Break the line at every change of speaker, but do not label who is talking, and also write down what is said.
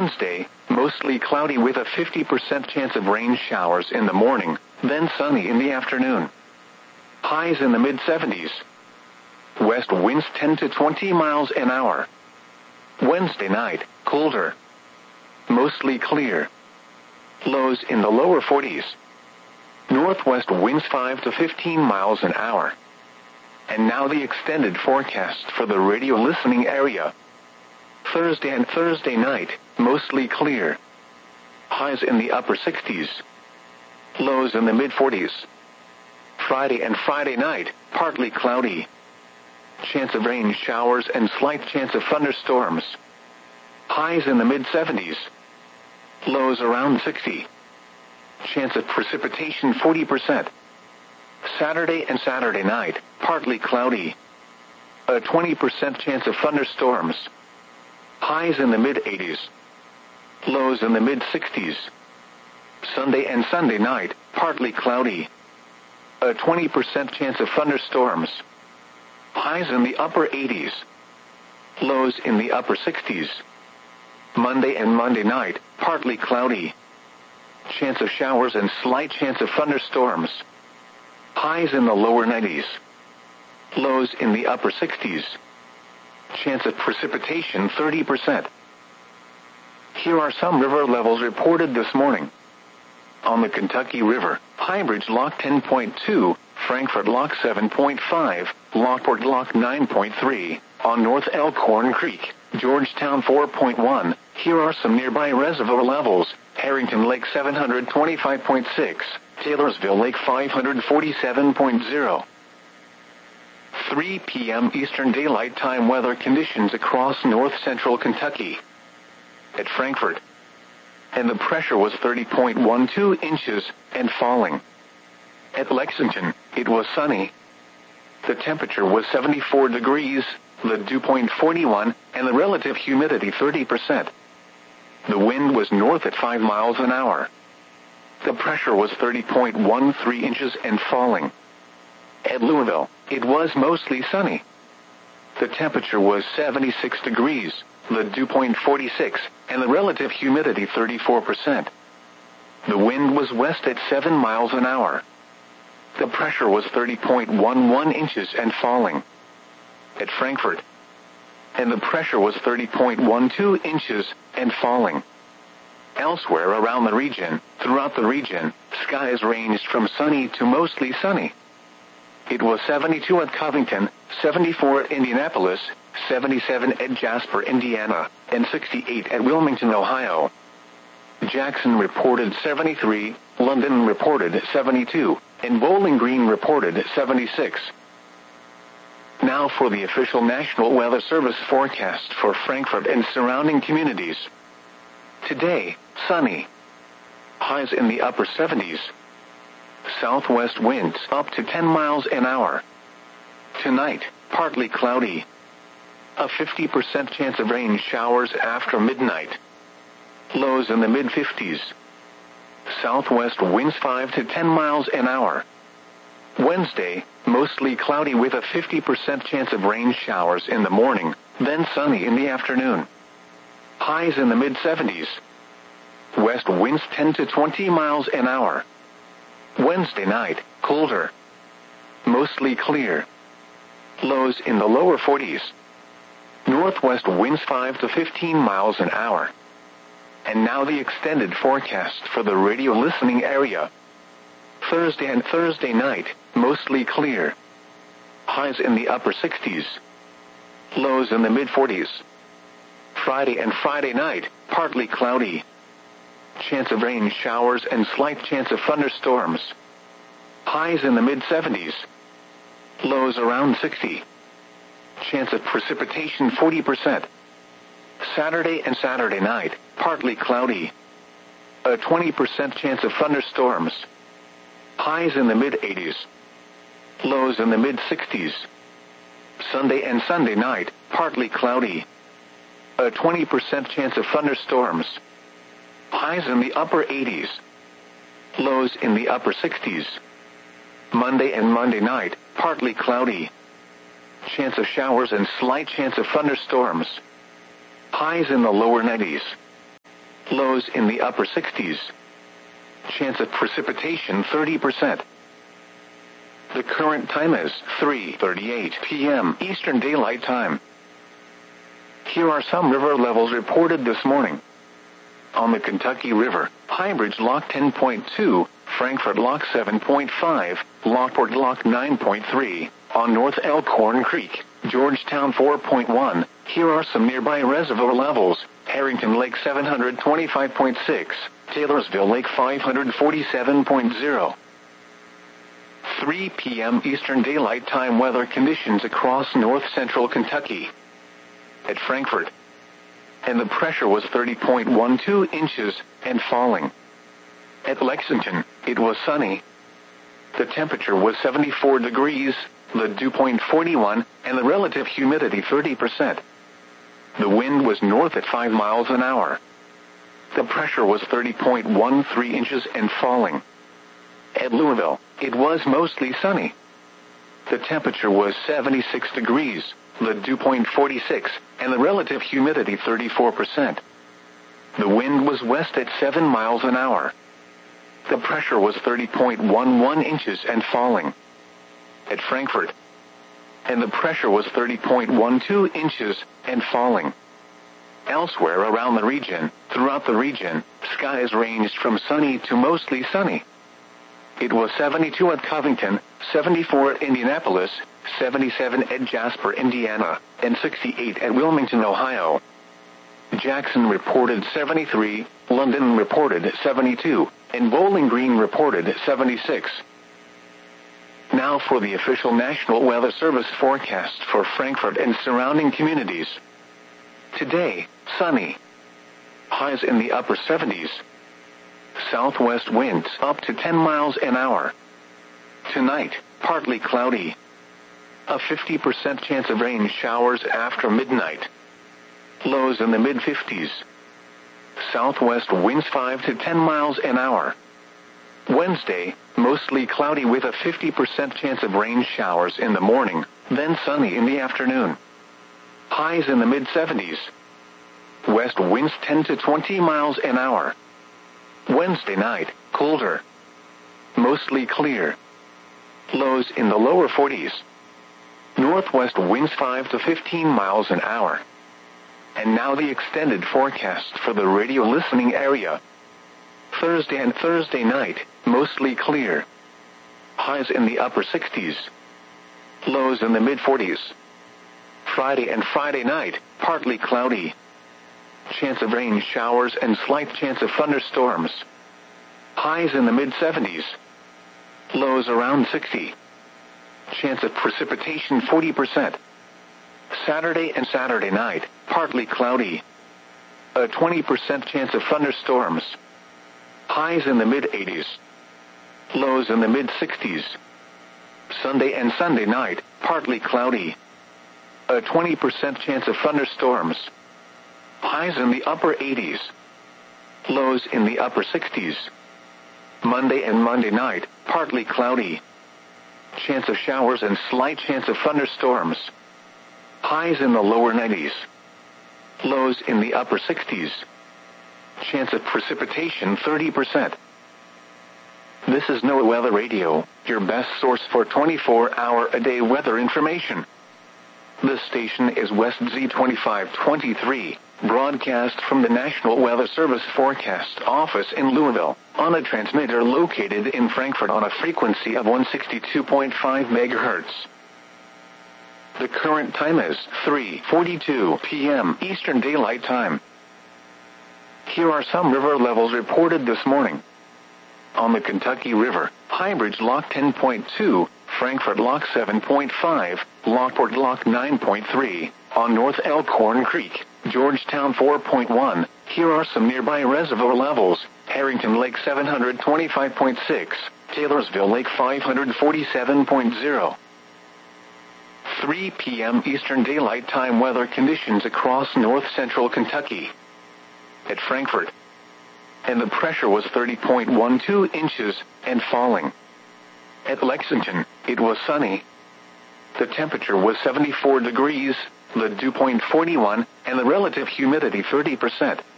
Wednesday, mostly cloudy with a 50% chance of rain showers in the morning, then sunny in the afternoon. Highs in the mid-70s. West winds 10 to 20 miles an hour. Wednesday night, colder. Mostly clear. Lows in the lower 40s. Northwest winds 5 to 15 miles an hour. And now the extended forecast for the radio listening area. Thursday and Thursday night, mostly clear. Highs in the upper 60s. Lows in the mid-40s. Friday and Friday night, partly cloudy. Chance of rain showers and slight chance of thunderstorms. Highs in the mid-70s. Lows around 60. Chance of precipitation 40%. Saturday and Saturday night, partly cloudy. A 20% chance of thunderstorms. Highs in the mid-80s. Lows in the mid-60s. Sunday and Sunday night, partly cloudy. A 20% chance of thunderstorms. Highs in the upper 80s. Lows in the upper 60s. Monday and Monday night, partly cloudy. Chance of showers and slight chance of thunderstorms. Highs in the lower 90s. Lows in the upper 60s. Chance of precipitation 30%. Here are some river levels reported this morning. On the Kentucky River, Highbridge Lock 10.2, Frankfort Lock 7.5, Lockport Lock 9.3, on North Elkhorn Creek, Georgetown 4.1. Here are some nearby reservoir levels. Harrington Lake 725.6, Taylorsville Lake 547.0. 3 p.m. Eastern Daylight Time weather conditions across north-central Kentucky. At Frankfort, and the pressure was 30.12 inches and falling. At Lexington, it was sunny. The temperature was 74 degrees, the dew point 41, and the relative humidity 30%. The wind was north at 5 miles an hour. The pressure was 30.13 inches and falling. At Louisville, it was mostly sunny. The temperature was 76 degrees, the dew point 46, and the relative humidity 34%. The wind was west at 7 miles an hour. The pressure was 30.11 inches and falling. At Frankfort, and the pressure was 30.12 inches and falling. Elsewhere around the region, throughout the region, skies ranged from sunny to mostly sunny. It was 72 at Covington, 74 at Indianapolis, 77 at Jasper, Indiana, and 68 at Wilmington, Ohio. Jackson reported 73, London reported 72, and Bowling Green reported 76. Now for the official National Weather Service forecast for Frankfort and surrounding communities. Today, sunny. Highs in the upper 70s. Southwest winds up to 10 miles an hour. Tonight, partly cloudy. A 50% chance of rain showers after midnight. Lows in the mid-50s. Southwest winds 5 to 10 miles an hour. Wednesday, mostly cloudy with a 50% chance of rain showers in the morning, then sunny in the afternoon. Highs in the mid-70s. West winds 10 to 20 miles an hour. Wednesday night, colder. Mostly clear. Lows in the lower 40s. Northwest winds 5 to 15 miles an hour. And now the extended forecast for the radio listening area. Thursday and Thursday night, mostly clear. Highs in the upper 60s. Lows in the mid-40s. Friday and Friday night, partly cloudy. Chance of rain showers and slight chance of thunderstorms. Highs in the mid-70s. Lows around 60. Chance of precipitation 40%. Saturday and Saturday night, partly cloudy. A 20% chance of thunderstorms. Highs in the mid-80s. Lows in the mid-60s. Sunday and Sunday night, partly cloudy. A 20% chance of thunderstorms. Highs in the upper 80s. Lows in the upper 60s. Monday and Monday night, partly cloudy. Chance of showers and slight chance of thunderstorms. Highs in the lower 90s. Lows in the upper 60s. Chance of precipitation 30%. The current time is 3:38 p.m. Eastern Daylight Time. Here are some river levels reported this morning. On the Kentucky River, Highbridge Lock 10.2, Frankfort Lock 7.5, Lockport Lock 9.3, on North Elkhorn Creek, Georgetown 4.1. Here are some nearby reservoir levels. Harrington Lake 725.6, Taylorsville Lake 547.0. 3 p.m. Eastern Daylight Time weather conditions across north central Kentucky. At Frankfort, and the pressure was 30.12 inches and falling. At Lexington, it was sunny. The temperature was 74 degrees, the dew point 41, and the relative humidity 30%. The wind was north at 5 miles an hour. The pressure was 30.13 inches and falling. At Louisville, it was mostly sunny. The temperature was 76 degrees, the dew point 46, and the relative humidity 34%. The wind was west at 7 miles an hour. The pressure was 30.11 inches and falling. At Frankfort, and the pressure was 30.12 inches and falling. Elsewhere around the region, throughout the region, skies ranged from sunny to mostly sunny. It was 72 at Covington, 74 at Indianapolis, 77 at Jasper, Indiana, and 68 at Wilmington, Ohio. Jackson reported 73, London reported 72, and Bowling Green reported 76. Now for the official National Weather Service forecast for Frankfort and surrounding communities. Today, sunny. Highs in the upper 70s. Southwest winds up to 10 miles an hour. Tonight, partly cloudy. A 50% chance of rain showers after midnight. Lows in the mid-50s. Southwest winds 5 to 10 miles an hour. Wednesday, mostly cloudy with a 50% chance of rain showers in the morning, then sunny in the afternoon. Highs in the mid-70s. West winds 10 to 20 miles an hour. Wednesday night, colder. Mostly clear. Lows in the lower 40s. Northwest winds 5 to 15 miles an hour. And now the extended forecast for the radio listening area. Thursday and Thursday night, mostly clear. Highs in the upper 60s. Lows in the mid-40s. Friday and Friday night, partly cloudy. Chance of rain showers and slight chance of thunderstorms. Highs in the mid-70s. Lows around 60. Chance of precipitation 40%. Saturday and Saturday night, partly cloudy. A 20% chance of thunderstorms. Highs in the mid-80s. Lows in the mid-60s. Sunday and Sunday night, partly cloudy. A 20% chance of thunderstorms. Highs in the upper 80s. Lows in the upper 60s. Monday and Monday night, partly cloudy. Chance of showers and slight chance of thunderstorms. Highs in the lower 90s. Lows in the upper 60s. Chance of precipitation 30%. This is NOAA Weather Radio, your best source for 24-hour-a-day weather information. This station is West Z2523, broadcast from the National Weather Service Forecast Office in Louisville, on a transmitter located in Frankfort on a frequency of 162.5 MHz. The current time is 3:42 p.m. Eastern Daylight Time. Here are some river levels reported this morning. On the Kentucky River, Highbridge Lock 10.2, Frankfort Lock 7.5, Lockport Lock 9.3, on North Elkhorn Creek, Georgetown 4.1. Here are some nearby reservoir levels. Harrington Lake 725.6, Taylorsville Lake 547.0. 3 p.m. Eastern Daylight Time weather conditions across north central Kentucky. At Frankfort, and the pressure was 30.12 inches and falling. At Lexington, it was sunny. The temperature was 74 degrees, the dew point 41, and the relative humidity 30%.